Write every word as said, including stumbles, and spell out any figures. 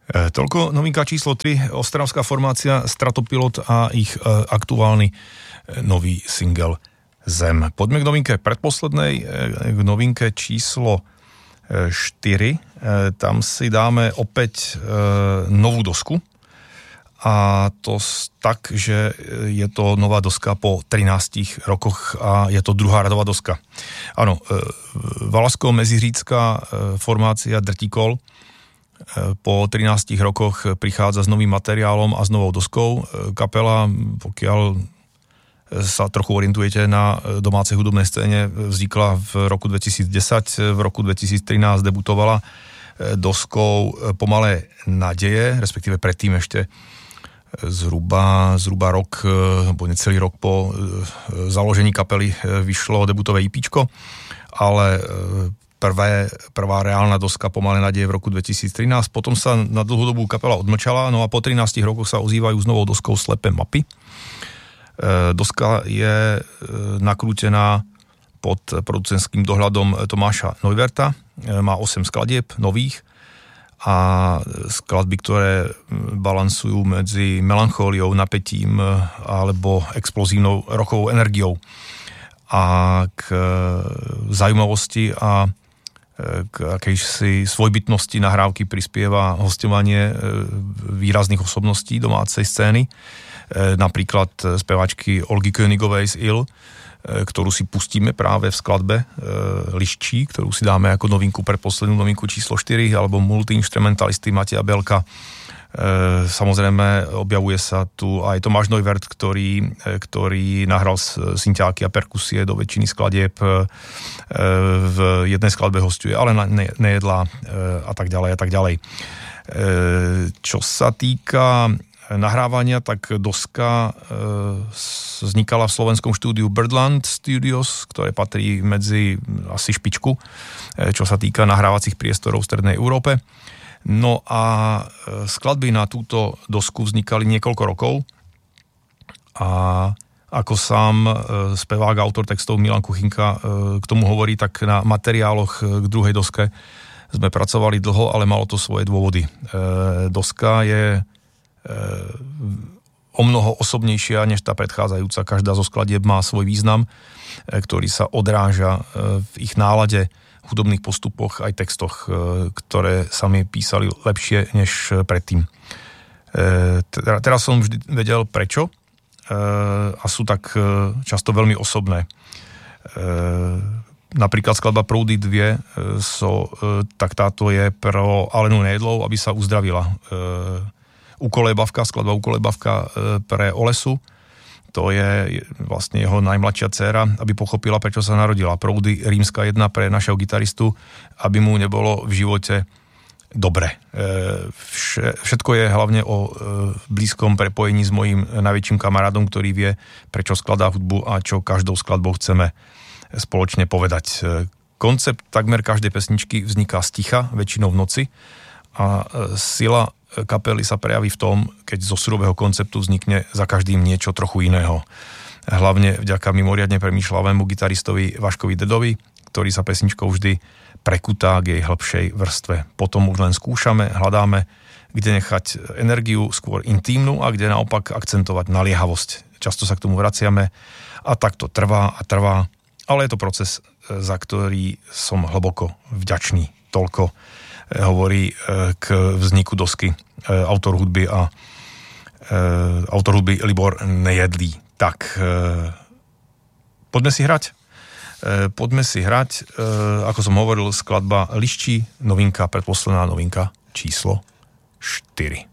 Toľko novinka číslo tri, ostravská formácia Stratopilot a ich aktuálny nový single Zem. Poďme k novinke predposlednej, k novinke číslo štyri. Tam si dáme opäť novú dosku a to tak, že je to nová doska po trinástich rokoch a je to druhá radová doska. Áno, Valašsko-Meziřícka formácia Drtikol po trinástich rokoch prichádza s novým materiálom a s novou doskou. Kapela, pokiaľ sa trochu orientujete na domácej hudobnej scéne, vznikla v roku dvetisícdesať, v roku dvetisíctrinásť debutovala doskou Pomalé nadeje, respektíve predtým ešte zhruba, zhruba rok, alebo necelý rok po založení kapely vyšlo debutové ípíčko, ale Prvé, prvá reálna doska Pomalé nadeje v roku dvetisíctrinásť, potom sa na dlhú dobu kapela odmlčala, no a po trinástich rokoch sa ozývajú s novou doskou Slepé mapy. E, doska je e, nakrútená pod producentským dohľadom Tomáša Neuwerta, e, má osem skladieb nových a skladby, ktoré balansujú medzi melanchóliou, napätím alebo explozívnou rockovou energiou. A k zaujímavosti a k akejsi svojbytnosti nahrávky prispieva hostovanie výrazných osobností domácej scény, napríklad speváčky Olgy Königovej z Il, ktorú si pustíme práve v skladbe Liščí, ktorú si dáme ako novinku pre poslednú novinku číslo štyri, alebo multiinstrumentalisty Mateja Belka. Samozrejme objavuje sa tu aj Tomáš Neuwert, ktorý, ktorý nahral synťáky a perkusie do väčšiny skladieb, v jednej skladbe hostuje, ale ne, nejedlá a tak ďalej a tak ďalej. Čo sa týka nahrávania, tak doska vznikala v slovenskom štúdiu Birdland Studios, ktoré patrí medzi asi špičku, čo sa týka nahrávacích priestorov v Strednej Európe. No a skladby na túto dosku vznikali niekoľko rokov a ako sám spevák, autor textov Milan Kuchinka k tomu hovorí, tak na materiáloch k druhej doske sme pracovali dlho, ale malo to svoje dôvody. Doska je o mnoho osobnejšia než tá predchádzajúca. Každá zo skladieb má svoj význam, ktorý sa odráža v ich nálade, hudobných postupoch aj textoch, ktoré sa mi písali lepšie než predtým. Teraz som vždy vedel prečo a sú tak často veľmi osobné. Napríklad skladba Proudy dve, so, tak táto je pro Alenu Nejedlovú, aby sa uzdravila. Ukolébavka, skladba Ukolébavka pre Olesu, to je vlastne jeho najmladšia dcéra, aby pochopila, prečo sa narodila. Proudy rímska jedna pre našeho gitaristu, aby mu nebolo v živote dobre. Všetko je hlavne o blízkom prepojení s mojím najväčším kamarádom, ktorý vie, prečo skladá hudbu a čo každou skladbou chceme spoločne povedať. Koncept takmer každej pesničky vzniká z ticha, väčšinou v noci, a sila kapely sa prejaví v tom, keď zo surového konceptu vznikne za každým niečo trochu iného. Hlavne vďaka mimoriadne premýšľavému gitaristovi Vaškovi Dedovi, ktorý sa pesničkou vždy prekutá k jej hĺbšej vrstve. Potom už len skúšame, hľadáme, kde nechať energiu skôr intímnu a kde naopak akcentovať naliehavosť. Často sa k tomu vraciame a tak to trvá a trvá, ale je to proces, za ktorý som hlboko vďačný. Toľko hovorí k vzniku dosky autor hudby a autor hudby Libor Nejedlý. Tak, poďme si hrať. Poďme si hrať, ako som hovoril, skladba Liščí, novinka, predposledná novinka číslo štyri.